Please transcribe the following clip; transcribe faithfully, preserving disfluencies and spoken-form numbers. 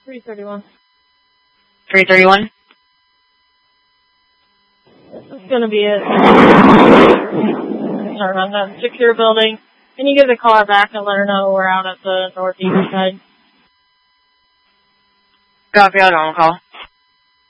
three thirty-one. three thirty-one? That's going to be it. Sorry, on that secure building. Can you give the caller back and let her know we're out at the northeast side? Copy, I'll call.